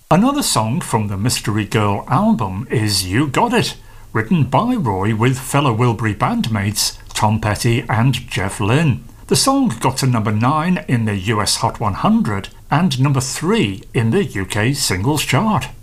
Another song from the Mystery Girl album is You Got It, written by Roy with fellow Wilbury bandmates Tom Petty and Jeff Lynne. The song got to number 9 in the US Hot 100 and number 3 in the UK Singles Chart.